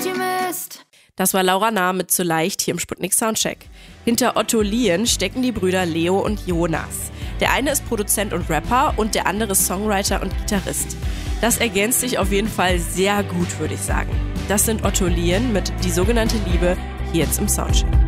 Optimist. Das war Laura Nahr mit Zu leicht hier im Sputnik Soundcheck. Hinter Otto Lien stecken die Brüder Leo und Jonas. Der eine ist Produzent und Rapper und der andere Songwriter und Gitarrist. Das ergänzt sich auf jeden Fall sehr gut, würde ich sagen. Das sind Otto Lien mit Die sogenannte Liebe hier jetzt im Soundcheck.